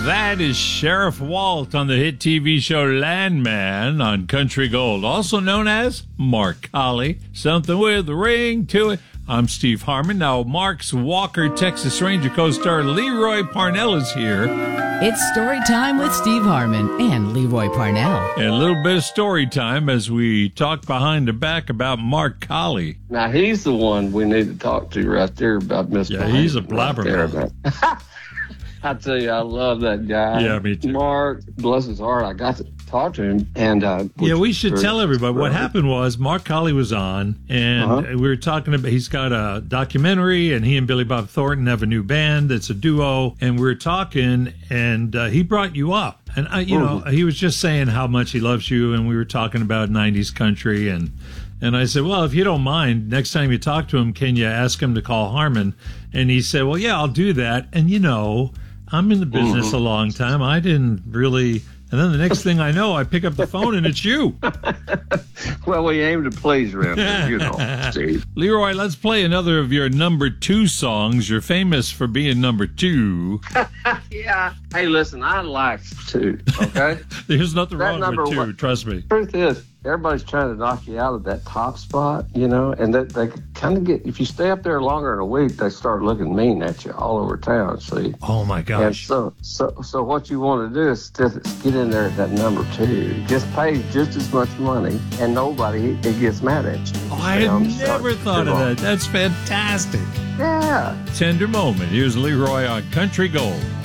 That is Sheriff Walt on the hit TV show Landman on Country Gold, also known as Mark Colley. Something with a ring to it. I'm Steve Harmon. Now, Mark's Walker, Texas Ranger co-star Leroy Parnell is here. It's story time with Steve Harmon and Leroy Parnell. And a little bit of story time as we talk behind the back about Mark Colley. Now, he's the one we need to talk to right there about Miss. Yeah, he's a blabbermouth. Right I tell you, I love that guy. Yeah, me too. Mark, bless his heart, I got to talk to him. And we should tell everybody what happened was Mark Colley was on, and we were talking about he's got a documentary, and he and Billy Bob Thornton have a new band. It's a duo, and we were talking, and he brought you up, and he was just saying how much he loves you, and we were talking about 90s country, and I said, well, if you don't mind, next time you talk to him, can you ask him to call Harmon? And he said, well, yeah, I'll do that. And I'm in the business a long time. I didn't really. And then the next thing I know, I pick up the phone and it's you. Well, we aim to please around here, Steve. Leroy, let's play another of your number 2 songs. You're famous for being number 2. Yeah. Hey, listen, I like 2, okay? There's nothing wrong with 2, trust me. Truth is, everybody's trying to knock you out of that top spot, and that they kind of get, if you stay up there longer than a week, they start looking mean at you all over town, see? Oh, my gosh. And so what you want to do is just get in there at that number 2. Just pay just as much money, and nobody gets mad at you. Oh, I had never thought of that. That's fantastic. Yeah. Tender moment. Here's Leroy on Country Gold.